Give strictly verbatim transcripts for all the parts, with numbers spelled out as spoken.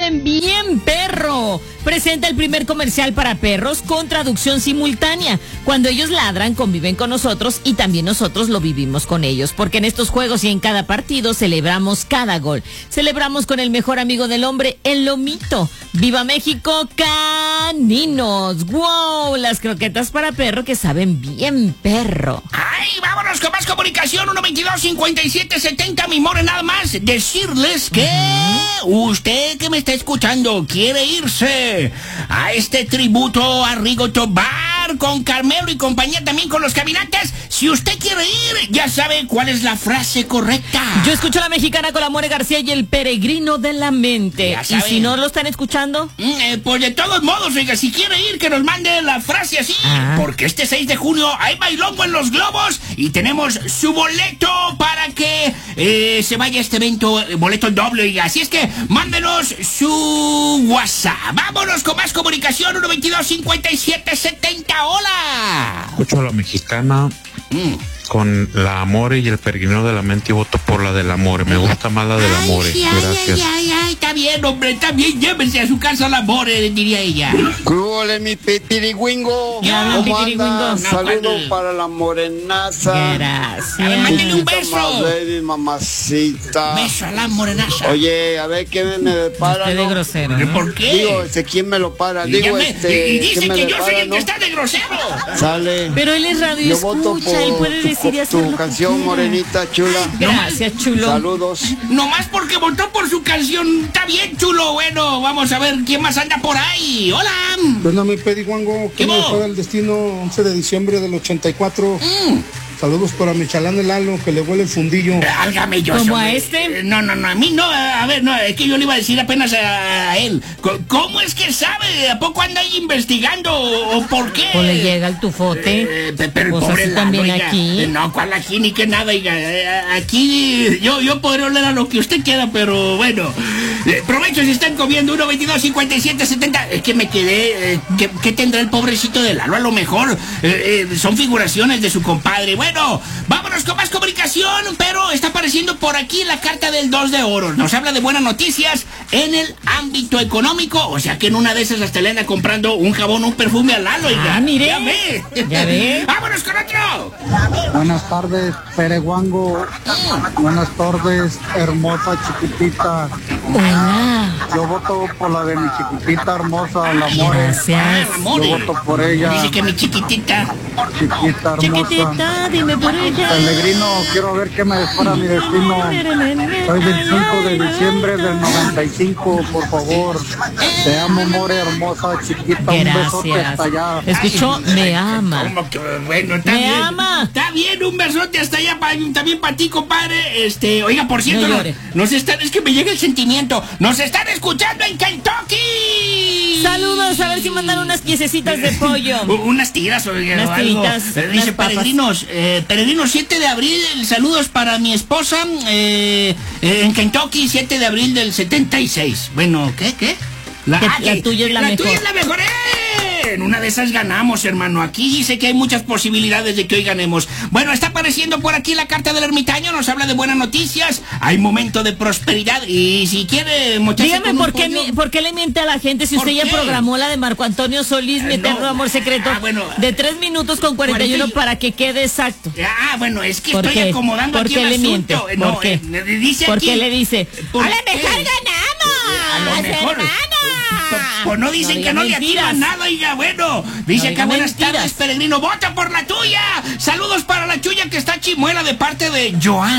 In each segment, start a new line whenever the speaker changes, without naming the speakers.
saben bien perro. Presenta el primer comercial para perros con traducción simultánea. Cuando ellos ladran, conviven con nosotros y también nosotros lo vivimos con ellos. Porque en estos juegos y en cada partido celebramos cada gol. Celebramos con el mejor amigo del hombre, el lomito. ¡Viva México, caninos! ¡Wow! Las croquetas para perro que saben bien perro.
¡Ay, vámonos con más comunicación! uno veintidós cincuenta y siete setenta, mi more, nada más decirles que usted que me está escuchando quiere irse a este tributo a Rigo Tobar con Carmelo y compañía, también con los caminantes. Si usted quiere ir, ya sabe cuál es la frase correcta.
Yo escucho a la mexicana con la More García y el peregrino de la mente. ¿Y si no lo están escuchando?
Mm, eh, pues de todos modos, oiga, si quiere ir, que nos mande la frase así. Ah. Porque este seis de junio hay bailongo en Los Globos y tenemos su boleto para que eh, se vaya a este evento, boleto doble, oiga. Así es que mándenos su WhatsApp. Vámonos con más comunicación, uno veintidós cincuenta y siete setenta. ¡Hola!
Escucho a la mexicana mm. con la Amore y el peregrino de la mente y voto por la del Amore. Me gusta más la del Amore.
Ay,
gracias.
Ay, ay, ay, está bien, hombre, está bien. Llévense a su casa la Amore, diría ella.
¡Cúbole, mi pitirigüingo! ¿Cómo andas?
No,
Saludos
¿cuándo?
para la morenaza.
Gracias.
A ver, mándale un beso.
Más baby, mamacita.
Beso a la morenaza.
Oye, a ver, ¿qué me, me depara?
Usted de
¿no?
grosero, ¿no?
¿Por qué?
Digo, este, ¿quién me lo para?
Y
Digo,
me-
este...
y, y dice
¿quién me
que yo
depara,
soy el
no?
que está de grosero.
Sale.
Pero él es radio
Yo voto
escucha,
por
él puede
tu,
decir y hacer
tu
lo que
canción,
quiera.
morenita chula.
Gracias, chulo.
Saludos.
Nomás porque votó por su canción. Está bien, chulo. Bueno, vamos a ver quién más anda por ahí. Hola.
Bueno, mi pediguango,
¿Qué
que me
hubo?
juega el destino once de diciembre del ochenta y cuatro.
Mm.
Saludos para mi chalán el Lalo, que le huele el fundillo.
Álgame yo.
¿Como
hombre.
a este?
Eh, No, no, no, a mí no. A ver, no, es que yo le iba a decir apenas a, a él. Co- ¿Cómo es que sabe? ¿A poco anda ahí investigando? ¿O por qué?
O le llega el tufote.
Eh, pe- pero el
Pues
pobre
así
Lalo,
también
oiga.
aquí.
Eh, No, cuál aquí ni que nada, oiga. Eh, Aquí yo, yo podré oler a lo que usted quiera, pero bueno. Eh, provecho si están comiendo. uno veintidós cincuenta y siete setenta. Es que me quedé. Eh, ¿qué, qué tendrá el pobrecito de Lalo? A lo mejor eh, eh, son figuraciones de su compadre. Bueno, vámonos con más comunicación, pero está apareciendo por aquí la carta del dos de oro. Nos habla de buenas noticias en el ámbito económico. O sea que en una de esas hasta le anda comprando un jabón, un perfume a Lalo, oiga.
Ah, mire.
Ya ve.
Ya ve.
Vámonos con otro.
Buenas tardes, pereguango. Buenas tardes, hermosa chiquitita.
Hola.
Yo voto por la de mi chiquitita hermosa, la More.
Ah,
Gracias.
la More.
Yo voto por ella.
Dice que mi chiquitita.
Chiquita hermosa.
Chiquitita, dime por ella.
Pellegrino, quiero ver qué me depara mi destino. Soy del cinco de diciembre del noventa y cinco, por favor. Te amo, More, hermosa, chiquita. Un besote hasta allá.
Gracias. Escuchó, me ama.
¿Cómo que, bueno, está
Me
bien.
ama.
Está bien, un besote hasta allá pa- también para ti, compadre. Este, oiga, por cierto,
No
no-
llore.
nos están, es que me llega el sentimiento. Nos están escuchando en Kentucky.
Saludos, a ver si mandan unas piececitas de pollo.
U- Unas tiras, oiga,
Unas
o algo.
tiritas,
Eh,
unas
Dice
papas.
peregrinos, eh, peregrinos siete de abril, saludos para mi esposa eh, eh, en Kentucky, siete de abril del setenta y seis. Bueno, ¿qué? ¿Qué? La,
Que
ah,
la
que-
tuya es la mejor.
tuya es la mejor. ¡Eh! En una de esas ganamos, hermano. Aquí dice que hay muchas posibilidades de que hoy ganemos. Bueno, está apareciendo por aquí la carta del ermitaño. Nos habla de buenas noticias. Hay momento de prosperidad. Y si quiere, muchacha,
Dígame
con un
por qué,
pollo-
mi- por qué le miente a la gente si
¿Por
usted ya
qué?
programó la de Marco Antonio Solís, mi
Eh,
eterno
no.
amor secreto,
Ah, bueno.
de tres minutos con cuarenta y uno
cuarenta y-
para que quede exacto.
Ah, bueno, es que
¿Por
estoy
qué?
acomodando
¿Por
aquí
qué
el
le
asunto.
miente?
Eh,
¿Por
no,
qué?
eh, dice
¿Por
aquí-
qué le dice?
¿Por
¡A lo
qué?
mejor ganamos!
A lo mejor.
hermana!
Pues, pues no dicen
No
que
diga
no le
mentiras.
atinan nada, oiga, bueno. Dice
No
que
diga
buenas
mentiras.
tardes, peregrino. ¡Vota por la tuya! Saludos para la chuya que está chimuela de parte de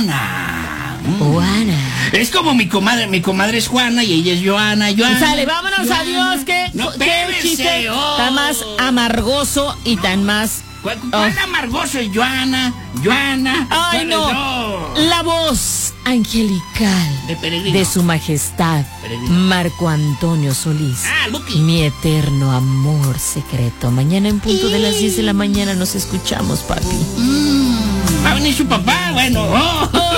Joana. Mm.
Juana.
Es como mi comadre, mi comadre es Juana y ella es Joana. Joana
Sale, vámonos,
Joana.
adiós, que,
No,
que
espérese,
chiste
oh.
tan más amargoso y tan más...
¿Cuál, cuál
Oh.
amargoso es Joana? Joana.
Ay,
¿Cuál
no.
es? No.
La voz angelical
De peregrino.
de su majestad,
Peregrino.
Marco Antonio Solís.
Ah, Lucky.
Mi eterno amor secreto. Mañana en punto de las diez de la mañana nos escuchamos, papi.
Va a venir su papá, bueno. Oh.